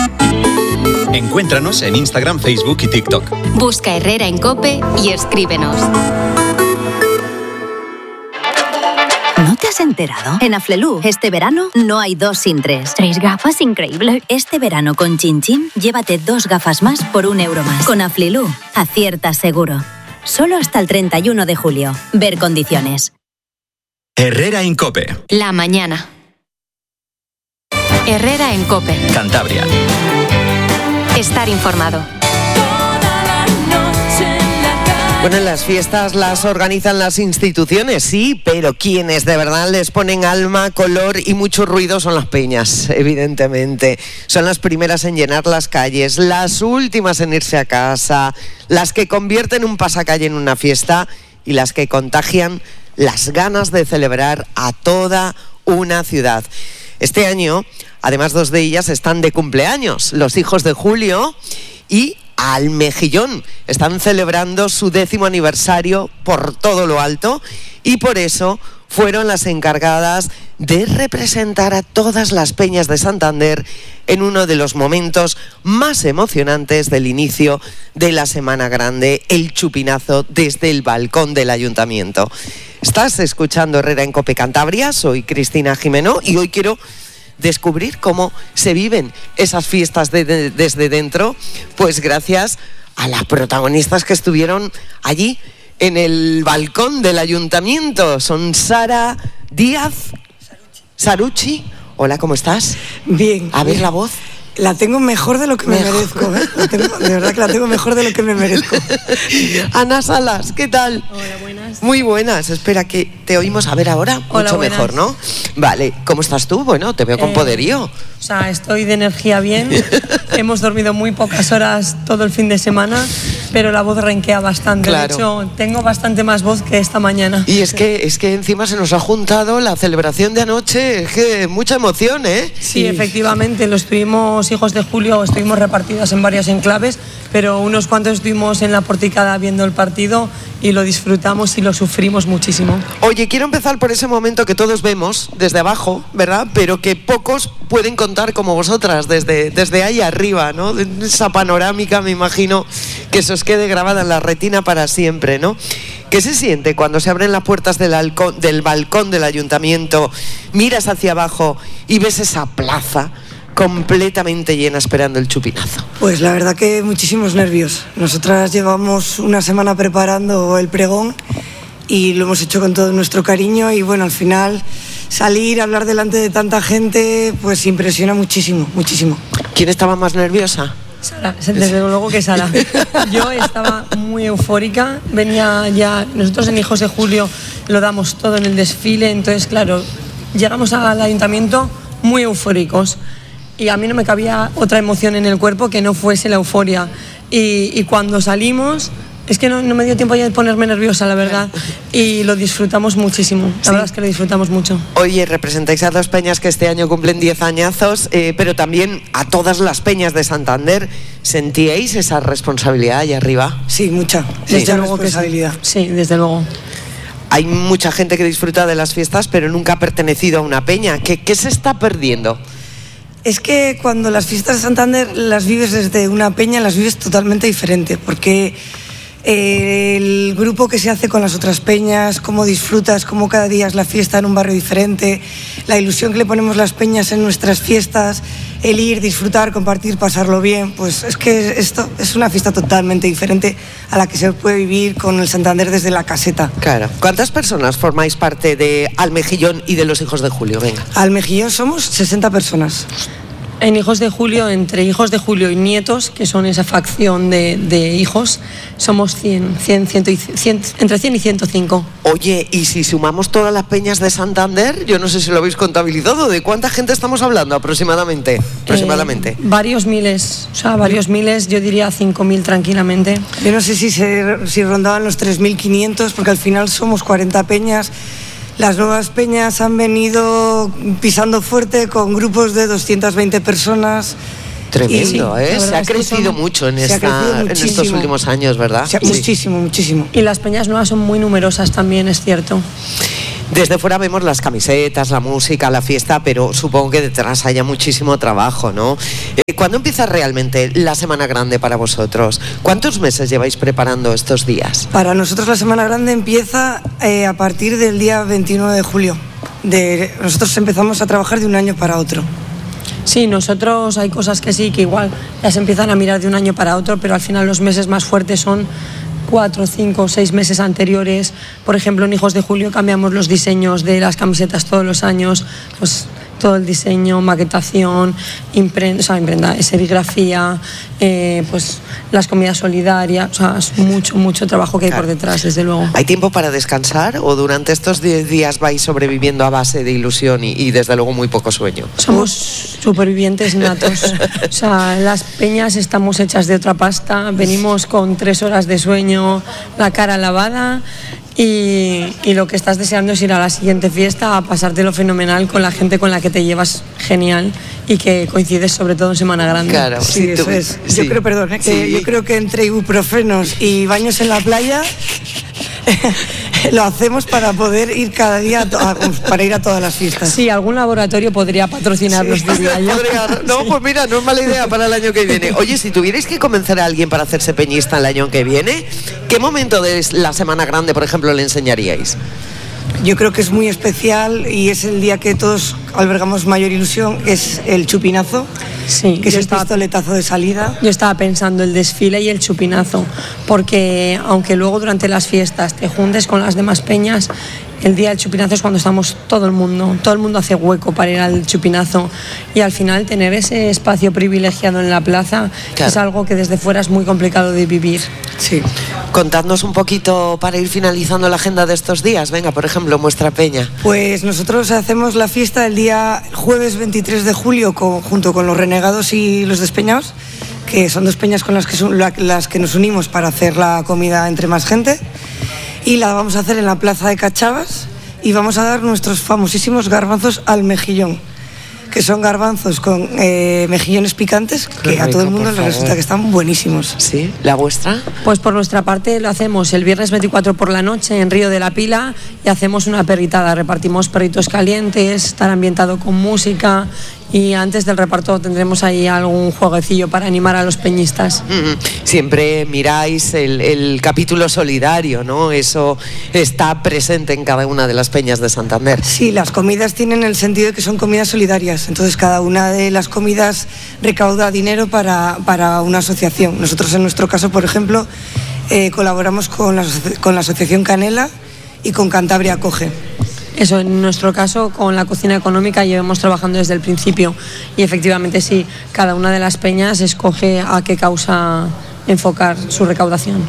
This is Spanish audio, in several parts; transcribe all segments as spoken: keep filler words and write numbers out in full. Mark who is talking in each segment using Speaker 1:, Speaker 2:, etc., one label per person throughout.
Speaker 1: Encuéntranos en Instagram, Facebook y TikTok.
Speaker 2: Busca Herrera en COPE y escríbenos.
Speaker 3: ¿No te has enterado? En Aflelu, este verano no hay dos sin tres.
Speaker 4: Tres gafas, increíble.
Speaker 3: Este verano con Chin Chin, llévate dos gafas más por un euro más. Con Aflelu, acierta seguro. Solo hasta el treinta y uno de julio. Ver condiciones.
Speaker 1: Herrera en COPE.
Speaker 2: La mañana. Herrera en COPE.
Speaker 1: Cantabria.
Speaker 2: Estar informado.
Speaker 5: Bueno, las fiestas las organizan las instituciones, sí, pero quienes de verdad les ponen alma, color y mucho ruido son las peñas, evidentemente. Son las primeras en llenar las calles, las últimas en irse a casa, las que convierten un pasacalle en una fiesta y las que contagian las ganas de celebrar a toda una ciudad. Este año, además, dos de ellas están de cumpleaños, los hijos de Julio y Almejillón. Están celebrando su décimo aniversario por todo lo alto y por eso fueron las encargadas de representar a todas las peñas de Santander en uno de los momentos más emocionantes del inicio de la Semana Grande, el chupinazo desde el balcón del Ayuntamiento. Estás escuchando Herrera en COPE Cantabria, soy Cristina Jimeno y hoy quiero descubrir cómo se viven esas fiestas de, de, desde dentro, pues gracias a las protagonistas que estuvieron allí en el balcón del Ayuntamiento. Son Sara Díaz Sarucci. Hola, ¿cómo estás?
Speaker 6: Bien.
Speaker 5: A ver
Speaker 6: bien.
Speaker 5: La voz.
Speaker 6: La tengo mejor de lo que me mejor. merezco, ¿eh? La tengo, de verdad que la tengo mejor de lo que me merezco.
Speaker 5: Ana Salas, ¿qué tal?
Speaker 7: Hola, buenas.
Speaker 5: Muy buenas, espera que te oímos a ver ahora.
Speaker 7: Hola,
Speaker 5: mucho
Speaker 7: buenas.
Speaker 5: Mejor, ¿no? Vale, ¿cómo estás tú? Bueno, te veo con
Speaker 7: eh,
Speaker 5: poderío.
Speaker 7: O sea, estoy de energía bien. Hemos dormido muy pocas horas todo el fin de semana, pero la voz renquea bastante.
Speaker 5: Claro.
Speaker 7: De hecho, tengo bastante más voz que esta mañana.
Speaker 5: Y es que, es que encima se nos ha juntado la celebración de anoche, es que mucha emoción, ¿eh?
Speaker 7: Sí,
Speaker 5: sí.
Speaker 7: efectivamente, los tuvimos hijos de Julio, estuvimos repartidos en varios enclaves, pero unos cuantos estuvimos en la porticada viendo el partido y lo disfrutamos y lo sufrimos muchísimo.
Speaker 5: Oye, quiero empezar por ese momento que todos vemos desde abajo, ¿verdad? Pero que pocos pueden contar como vosotras desde, desde ahí arriba, ¿no? Esa panorámica, me imagino que se os quede grabada en la retina para siempre, ¿no? ¿Qué se siente cuando se abren las puertas del, halcón, del balcón del Ayuntamiento, miras hacia abajo y ves esa plaza completamente llena esperando el chupinazo?
Speaker 6: Pues la verdad que muchísimos nervios. Nosotras llevamos una semana preparando el pregón y lo hemos hecho con todo nuestro cariño y bueno, al final salir a hablar delante de tanta gente pues impresiona muchísimo, muchísimo.
Speaker 5: ¿Quién estaba más nerviosa?
Speaker 7: Sara, desde luego que Sara. Yo estaba muy eufórica, venía ya, nosotros en Hijos de Julio lo damos todo en el desfile, entonces claro, llegamos al ayuntamiento muy eufóricos y a mí no me cabía otra emoción en el cuerpo que no fuese la euforia y, y cuando salimos es que no, no me dio tiempo ya de ponerme nerviosa, la verdad, y lo disfrutamos muchísimo, la
Speaker 5: sí.
Speaker 7: verdad es que lo disfrutamos mucho.
Speaker 5: Oye, representáis a dos peñas que este año cumplen diez añazos, eh, pero también a todas las peñas de Santander. ¿Sentíais esa responsabilidad allá arriba?
Speaker 6: Sí, mucha,
Speaker 5: sí.
Speaker 6: Desde luego responsabilidad.
Speaker 7: Que sí, desde luego.
Speaker 5: Hay mucha gente que disfruta de las fiestas, pero nunca ha pertenecido a una peña. ¿Qué, qué se está perdiendo?
Speaker 6: Es que cuando las fiestas de Santander las vives desde una peña, las vives totalmente diferente, porque el grupo que se hace con las otras peñas, cómo disfrutas, cómo cada día es la fiesta en un barrio diferente, la ilusión que le ponemos las peñas en nuestras fiestas, el ir, disfrutar, compartir, pasarlo bien, pues es que esto es una fiesta totalmente diferente a la que se puede vivir con el Santander desde la caseta.
Speaker 5: Claro. ¿Cuántas personas formáis parte de Almejillón y de los Hijos de Julio? Venga.
Speaker 6: Almejillón somos sesenta personas.
Speaker 7: En Hijos de Julio, entre Hijos de Julio y nietos, que son esa facción de, de hijos, somos cien, cien, cien, cien, entre cien y ciento cinco.
Speaker 5: Oye, y si sumamos todas las peñas de Santander, yo no sé si lo habéis contabilizado, ¿de cuánta gente estamos hablando aproximadamente? aproximadamente?
Speaker 7: Eh, varios miles, o sea, varios miles, yo diría cinco mil tranquilamente.
Speaker 6: Yo no sé si, se, si rondaban los tres mil quinientos, porque al final somos cuarenta peñas. Las nuevas peñas han venido pisando fuerte con grupos de doscientas veinte personas.
Speaker 5: Tremendo,
Speaker 6: y,
Speaker 5: ¿eh? Se ha crecido son, mucho, en, esta, crecido en estos últimos años, ¿verdad?
Speaker 6: Sí, muchísimo, muchísimo.
Speaker 7: Y las peñas nuevas son muy numerosas también, es cierto.
Speaker 5: Desde fuera vemos las camisetas, la música, la fiesta, pero supongo que detrás haya muchísimo trabajo, ¿no? Eh, ¿Cuándo empieza realmente la Semana Grande para vosotros? ¿Cuántos meses lleváis preparando estos días?
Speaker 6: Para nosotros la Semana Grande empieza eh, a partir del día veintinueve de julio. De, nosotros empezamos a trabajar de un año para otro.
Speaker 7: Sí, nosotros hay cosas que sí, que igual ya se empiezan a mirar de un año para otro, pero al final los meses más fuertes son cuatro, cinco, seis meses anteriores. Por ejemplo, en Hijos de Julio cambiamos los diseños de las camisetas todos los años, pues todo el diseño, maquetación, imprenta, o sea, imprenta, serigrafía, eh, pues las comidas solidarias, o sea, es mucho, mucho trabajo que hay, claro, por detrás, desde luego.
Speaker 5: ¿Hay tiempo para descansar o durante estos diez días vais sobreviviendo a base de ilusión y, y desde luego muy poco sueño?
Speaker 7: Somos supervivientes natos, o sea, las peñas estamos hechas de otra pasta, venimos con tres horas de sueño, la cara lavada. Y, y lo que estás deseando es ir a la siguiente fiesta a pasártelo fenomenal con la gente con la que te llevas genial y que coincides sobre todo en Semana Grande.
Speaker 5: Claro,
Speaker 6: sí, sí, eso es.
Speaker 5: Sí.
Speaker 6: Yo creo, perdón, ¿eh? que
Speaker 5: sí.
Speaker 6: yo creo que entre ibuprofenos y baños en la playa lo hacemos para poder ir cada día, a, para ir a todas las fiestas.
Speaker 7: Sí, algún laboratorio podría patrocinarnos, sí, diría yo.
Speaker 5: Podría, no, pues mira, no es mala idea para el año que viene. Oye, si tuvierais que convencer a alguien para hacerse peñista el año que viene, ¿qué momento de la Semana Grande, por ejemplo, le enseñaríais?
Speaker 6: Yo creo que es muy especial y es el día que todos albergamos mayor ilusión, que es el chupinazo,
Speaker 7: sí,
Speaker 6: que es el
Speaker 7: estaba,
Speaker 6: pistoletazo de salida.
Speaker 7: Yo estaba pensando el desfile y el chupinazo, porque aunque luego durante las fiestas te juntes con las demás peñas, el día del chupinazo es cuando estamos todo el mundo, todo el mundo hace hueco para ir al chupinazo y al final tener ese espacio privilegiado en la plaza, claro, es algo que desde fuera es muy complicado de vivir.
Speaker 6: Sí.
Speaker 5: Contadnos un poquito para ir finalizando la agenda de estos días. Venga, por ejemplo, en vuestra peña.
Speaker 6: Pues nosotros hacemos la fiesta el día jueves veintitrés de julio con, junto con los Renegados y los Despeñados, que son dos peñas con las que, son, las que nos unimos para hacer la comida entre más gente. Y la vamos a hacer en la plaza de Cachavas y vamos a dar nuestros famosísimos garbanzos al mejillón, que son garbanzos con eh, mejillones picantes, que rico, a todo el mundo les resulta que están buenísimos.
Speaker 5: ¿Sí? ¿La vuestra?
Speaker 7: Pues por nuestra parte lo hacemos el viernes veinticuatro por la noche en Río de la Pila y hacemos una perritada, repartimos perritos calientes, estará ambientado con música y antes del reparto tendremos ahí algún jueguecillo para animar a los peñistas.
Speaker 5: Mm-hmm. Siempre miráis el, el capítulo solidario, ¿no? Eso está presente en cada una de las peñas de Santander.
Speaker 6: Sí, las comidas tienen el sentido de que son comidas solidarias, entonces cada una de las comidas recauda dinero para, para una asociación. Nosotros en nuestro caso, por ejemplo, eh, colaboramos con la, con la Asociación Canela y con Cantabria Acoge.
Speaker 7: Eso, en nuestro caso, con la cocina económica llevamos trabajando desde el principio y efectivamente sí, cada una de las peñas escoge a qué causa enfocar su recaudación.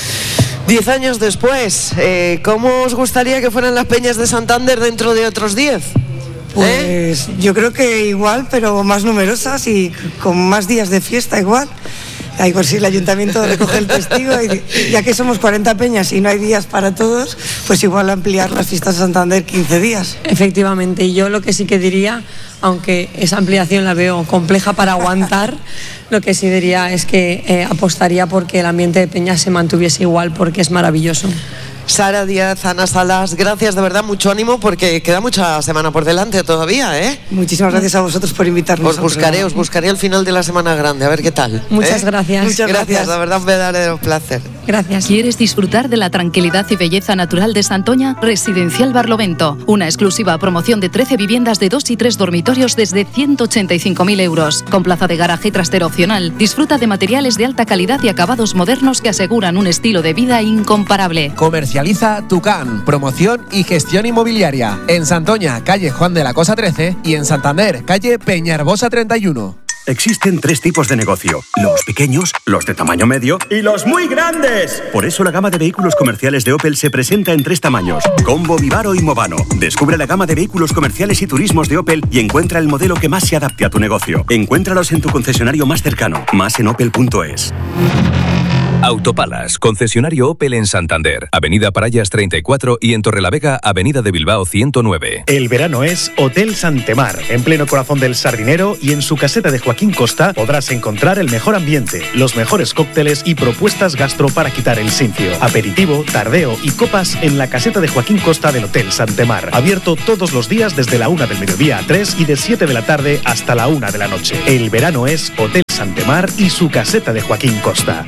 Speaker 5: Diez años después, eh, ¿cómo os gustaría que fueran las peñas de Santander dentro de otros diez?
Speaker 6: Pues
Speaker 5: ¿Eh?
Speaker 6: yo creo que igual, pero más numerosas y con más días de fiesta igual. Ahí por si el ayuntamiento recoge el testigo y ya que somos cuarenta peñas y no hay días para todos, pues igual ampliar las fiestas de Santander quince días.
Speaker 7: Efectivamente, y yo lo que sí que diría, aunque esa ampliación la veo compleja para aguantar, lo que sí diría es que eh, apostaría porque el ambiente de peñas se mantuviese igual porque es maravilloso.
Speaker 5: Sara Díaz, Ana Salas, gracias de verdad, mucho ánimo porque queda mucha semana por delante todavía, ¿eh?
Speaker 6: Muchísimas gracias a vosotros por invitarnos.
Speaker 5: Os buscaré, os buscaré al final de la Semana Grande, a ver qué tal.
Speaker 7: Muchas
Speaker 5: ¿eh?
Speaker 7: gracias.
Speaker 5: Muchas gracias, gracias, de verdad me daré un placer.
Speaker 7: Gracias.
Speaker 4: ¿Quieres disfrutar de la tranquilidad y belleza natural de Santoña? Residencial Barlovento, una exclusiva promoción de trece viviendas de dos y tres dormitorios desde ciento ochenta y cinco mil euros, con plaza de garaje y trastero opcional. Disfruta de materiales de alta calidad y acabados modernos que aseguran un estilo de vida incomparable.
Speaker 8: Comercializa Tucán. Promoción y gestión inmobiliaria. En Santoña, calle Juan de la Cosa trece y en Santander, calle Peñarbosa treinta y uno.
Speaker 9: Existen tres tipos de negocio: los pequeños, los de tamaño medio y los muy grandes. Por eso la gama de vehículos comerciales de Opel se presenta en tres tamaños: Combo, Vivaro y Movano. Descubre la gama de vehículos comerciales y turismos de Opel y encuentra el modelo que más se adapte a tu negocio. Encuéntralos en tu concesionario más cercano. Más en opel punto es.
Speaker 10: Autopalas, concesionario Opel en Santander, Avenida Parallas treinta y cuatro y en Torrelavega, Avenida de Bilbao ciento nueve.
Speaker 11: El verano es Hotel Santemar, en pleno corazón del Sardinero, y en su caseta de Joaquín Costa podrás encontrar el mejor ambiente, los mejores cócteles y propuestas gastro para quitar el sinfio. Aperitivo, tardeo y copas en la caseta de Joaquín Costa del Hotel Santemar. Abierto todos los días desde la una del mediodía a tres y de siete de la tarde hasta la una de la noche. El verano es Hotel Santemar y su caseta de Joaquín Costa.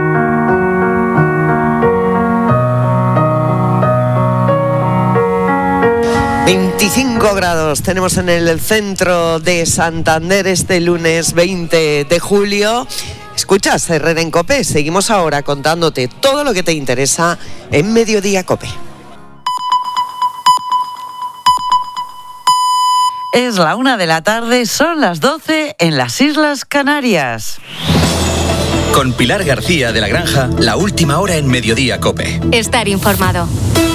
Speaker 5: veinticinco grados tenemos en el centro de Santander este lunes veinte de julio. Escuchas Herrera en COPE. Seguimos ahora contándote todo lo que te interesa en Mediodía COPE.
Speaker 12: Es la una de la tarde, son las doce en las Islas Canarias.
Speaker 1: Con Pilar García de la Granja, la última hora en Mediodía COPE.
Speaker 2: Estar informado.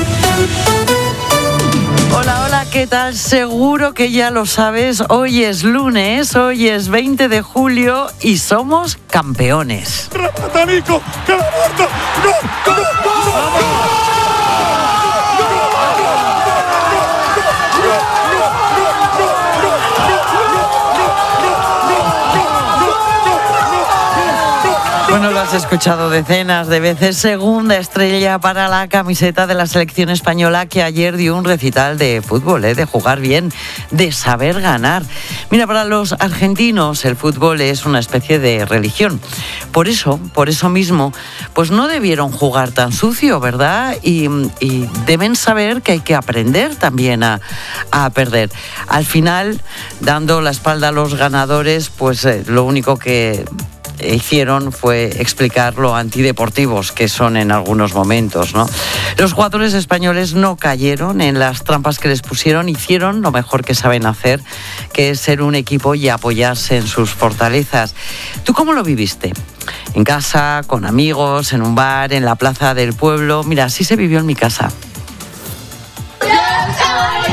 Speaker 12: Hola, hola, ¿qué tal? Seguro que ya lo sabes, hoy es lunes, hoy es veinte de julio y somos campeones.
Speaker 13: ¡Remata Nico! ¡Que la muerta! ¡Gol! ¡Gol! ¡Gol!
Speaker 12: Bueno, lo has escuchado decenas de veces. Segunda estrella para la camiseta de la selección española, que ayer dio un recital de fútbol, ¿eh? De jugar bien, de saber ganar. Mira, para los argentinos el fútbol es una especie de religión. Por eso, por eso mismo, pues no debieron jugar tan sucio, ¿verdad? Y, y deben saber que hay que aprender también a, a perder. Al final, dando la espalda a los ganadores, pues eh, lo único que hicieron fue explicar lo antideportivos que son en algunos momentos, ¿no? Los jugadores españoles no cayeron en las trampas que les pusieron, hicieron lo mejor que saben hacer, que es ser un equipo y apoyarse en sus fortalezas. ¿Tú cómo lo viviste? ¿En casa, con amigos, en un bar, en la plaza del pueblo? Mira, así se vivió en mi casa.
Speaker 13: Yo soy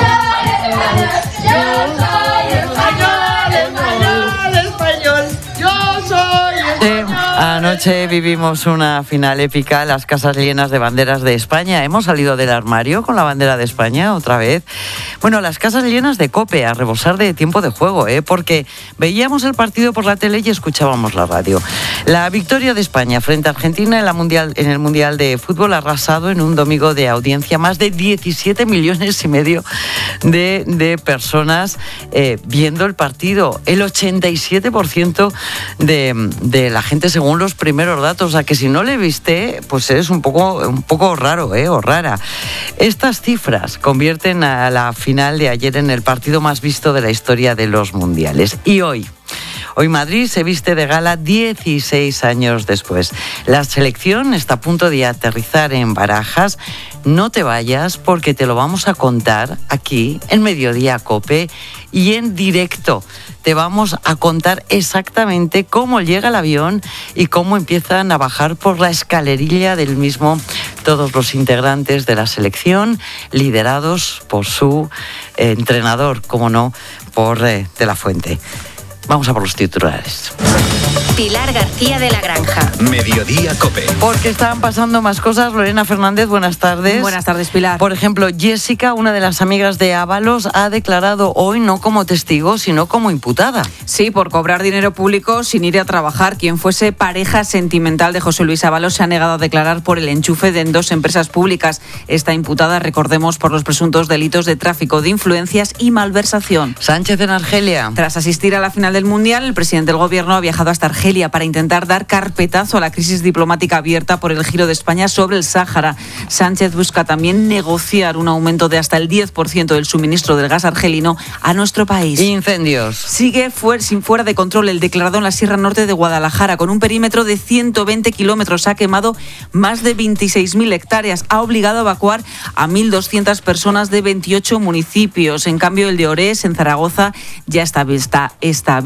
Speaker 13: español, yo soy español, español, español, yo soy español.
Speaker 12: Anoche vivimos una final épica, las casas llenas de banderas de España. Hemos salido del armario con la bandera de España otra vez. Bueno, las casas llenas de COPE, a rebosar de tiempo de juego, ¿eh? Porque veíamos el partido por la tele y escuchábamos la radio. La victoria de España frente a Argentina en, la mundial, en el Mundial de Fútbol ha arrasado en un domingo de audiencia. Más de diecisiete millones y medio de, de personas eh, viendo el partido. El ochenta y siete por ciento de, de la gente, según los primeros datos. O sea, que si no le viste, pues es un poco, un poco raro, ¿eh? O rara. Estas cifras convierten a la final de ayer en el partido más visto de la historia de los mundiales. Y hoy, hoy Madrid se viste de gala dieciséis años después. La selección está a punto de aterrizar en Barajas. No te vayas, porque te lo vamos a contar aquí en Mediodía COPE y en directo. Te vamos a contar exactamente cómo llega el avión y cómo empiezan a bajar por la escalerilla del mismo todos los integrantes de la selección, liderados por su eh, entrenador, como no, por eh, De la Fuente. Vamos a por los titulares.
Speaker 2: Pilar García de la Granja.
Speaker 1: Mediodía COPE.
Speaker 12: Porque están pasando más cosas. Lorena Fernández, buenas tardes.
Speaker 14: Buenas tardes, Pilar.
Speaker 12: Por ejemplo, Jessica, una de las amigas de Ábalos, ha declarado hoy no como testigo, sino como imputada.
Speaker 14: Sí, por cobrar dinero público sin ir a trabajar. Quien fuese pareja sentimental de José Luis Ábalos se ha negado a declarar por el enchufe de en dos empresas públicas. Está imputada, recordemos, por los presuntos delitos de tráfico de influencias y malversación.
Speaker 12: Sánchez en Argelia.
Speaker 14: Tras asistir a la final del Mundial, el presidente del Gobierno ha viajado hasta Argelia para intentar dar carpetazo a la crisis diplomática abierta por el giro de España sobre el Sáhara. Sánchez busca también negociar un aumento de hasta el diez por ciento del suministro del gas argelino a nuestro país.
Speaker 12: Incendios.
Speaker 14: Sigue fuera, sin fuera de control el declarado en la Sierra Norte de Guadalajara. Con un perímetro de ciento veinte kilómetros ha quemado más de veintiséis mil hectáreas. Ha obligado a evacuar a mil doscientas personas de veintiocho municipios. En cambio, el de Orés, en Zaragoza, ya está, está, está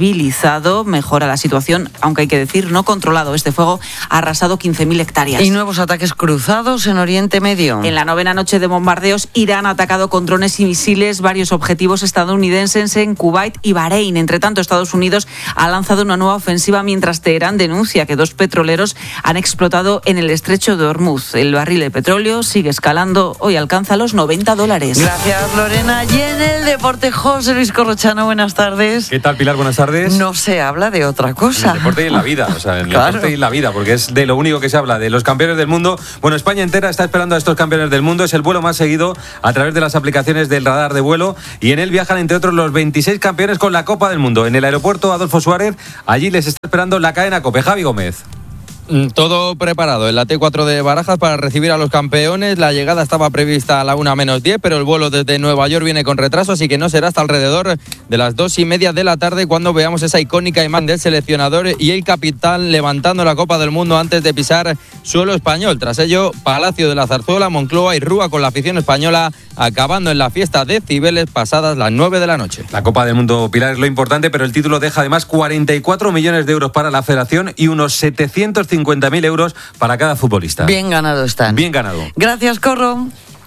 Speaker 14: estabilizado, mejora la situación, aunque hay que decir, no controlado. Este fuego ha arrasado quince mil hectáreas.
Speaker 12: ¿Y nuevos ataques cruzados en Oriente Medio?
Speaker 14: En la novena noche de bombardeos, Irán ha atacado con drones y misiles varios objetivos estadounidenses en Kuwait y Bahrein. Entre tanto, Estados Unidos ha lanzado una nueva ofensiva mientras Teherán denuncia que dos petroleros han explotado en el estrecho de Hormuz. El barril de petróleo sigue escalando, hoy alcanza los noventa dólares.
Speaker 12: Gracias, Lorena. Y en el deporte, José Luis Corrochano, buenas tardes.
Speaker 15: ¿Qué tal, Pilar? Buenas tardes.
Speaker 12: No se habla de otra cosa.
Speaker 15: En el deporte y en la vida, o sea, en el
Speaker 12: Claro.
Speaker 15: deporte y en la vida, porque es de lo único que se habla, de los campeones del mundo. Bueno, España entera está esperando a estos campeones del mundo, es el vuelo más seguido a través de las aplicaciones del radar de vuelo y en él viajan, entre otros, los veintiséis campeones con la Copa del Mundo. En el aeropuerto Adolfo Suárez, allí les está esperando la cadena COPE. Javi Gómez.
Speaker 16: Todo preparado en la T cuatro de Barajas para recibir a los campeones. La llegada estaba prevista a la una menos diez, pero el vuelo desde Nueva York viene con retraso, así que no será hasta alrededor de las dos y media de la tarde cuando veamos esa icónica imagen del seleccionador y el capitán levantando la Copa del Mundo antes de pisar suelo español. Tras ello, Palacio de la Zarzuela, Moncloa y Rúa con la afición española acabando en la fiesta de Cibeles pasadas las nueve de la noche.
Speaker 15: La Copa del Mundo, Pilar, es lo importante, pero el título deja además cuarenta y cuatro millones de euros para la federación y unos setecientos cincuenta mil euros para cada futbolista.
Speaker 12: Bien ganado están.
Speaker 15: Bien ganado.
Speaker 12: Gracias, Corro.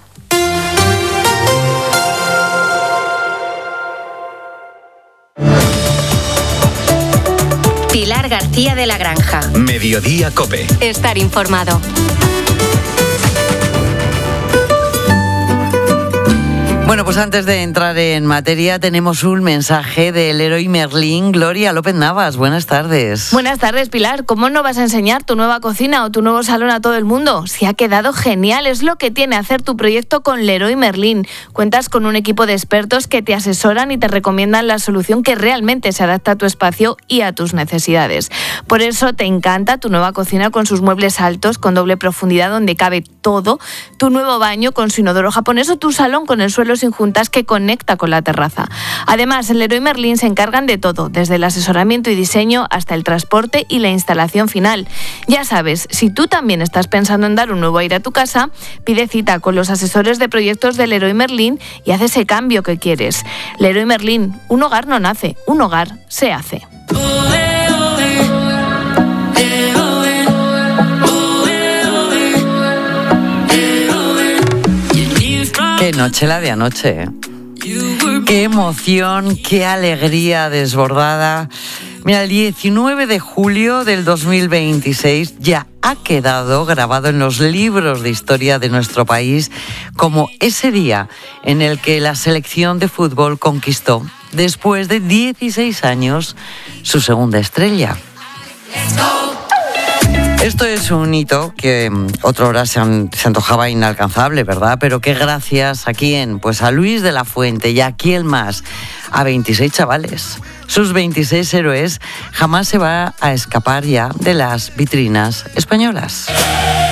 Speaker 2: Pilar García de la Granja.
Speaker 1: Mediodía COPE.
Speaker 2: Estar informado.
Speaker 12: Bueno, pues antes de entrar en materia, tenemos un mensaje del Leroy Merlin. Gloria López Navas, buenas tardes.
Speaker 17: Buenas tardes, Pilar. ¿Cómo no vas a enseñar tu nueva cocina o tu nuevo salón a todo el mundo? Si ha quedado genial, es lo que tiene hacer tu proyecto con Leroy Merlin. Cuentas con un equipo de expertos que te asesoran y te recomiendan la solución que realmente se adapta a tu espacio y a tus necesidades. Por eso te encanta tu nueva cocina con sus muebles altos, con doble profundidad donde cabe todo, tu nuevo baño con su inodoro japonés o tu salón con el suelo sin juntas que conecta con la terraza. Además, en Leroy Merlin se encargan de todo, desde el asesoramiento y diseño hasta el transporte y la instalación final. Ya sabes, si tú también estás pensando en dar un nuevo aire a tu casa, pide cita con los asesores de proyectos de Leroy Merlin y haz ese cambio que quieres. Leroy Merlin, un hogar no nace, un hogar se hace.
Speaker 12: Qué noche la de anoche, ¿eh? Qué emoción, qué alegría desbordada. Mira, el diecinueve de julio del dos mil veintiséis ya ha quedado grabado en los libros de historia de nuestro país como ese día en el que la selección de fútbol conquistó, después de dieciséis años, su segunda estrella. Esto es un hito que otrora se, an, se antojaba inalcanzable, ¿verdad? Pero que gracias a quién, pues a Luis de la Fuente y a quién más, a veintiséis chavales, sus veintiséis héroes, jamás se va a escapar ya de las vitrinas españolas.